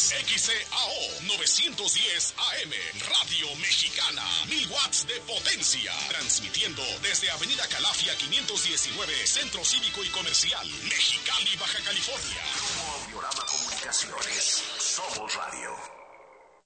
XCAO 910 AM, Radio Mexicana, 1000 watts de potencia, transmitiendo desde Avenida Calafia 519, Centro Cívico y Comercial, Mexicali, Baja California. Grupo Audiorama Comunicaciones, somos radio.